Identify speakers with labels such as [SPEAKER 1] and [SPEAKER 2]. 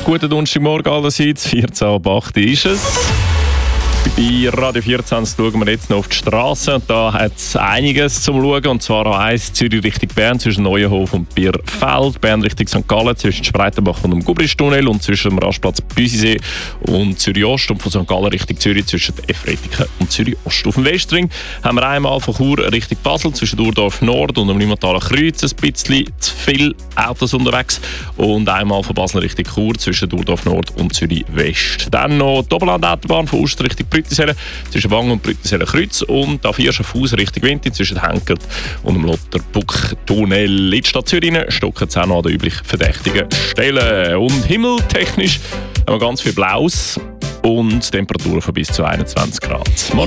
[SPEAKER 1] Guten Donnerstagmorgen allerseits, 14:08 ist es. Bei Radio 24 schauen wir jetzt noch auf die Straße und da hat es einiges zum Schauen. Und zwar A1 Zürich Richtung Bern zwischen Neuenhof und Bierfeld, Bern Richtung St. Gallen zwischen Spreitenbach und dem Gubristunnel und zwischen dem Rastplatz Büsisee und Zürich Ost und von St. Gallen Richtung Zürich zwischen Efretiken und Zürich Ost. Auf dem Westring haben wir einmal von Chur Richtung Basel zwischen Urdorf Nord und dem Limmathaler Kreuz ein bisschen zu viele Autos unterwegs und einmal von Basel Richtung Chur zwischen Urdorf Nord und Zürich West. Dann noch die Doppellandautobahn von Ost Richtung Brüttisellen zwischen Wangen und Brüttisellen Kreuz und A4 Schaffhausen Richtung Winti zwischen Henkert und dem Lotterbuck-Tunnel. In die Stadt Zürich stocken es auch noch an den üblichen verdächtigen Stellen. Und himmeltechnisch haben wir ganz viel Blaues und Temperaturen von bis zu 21 Grad.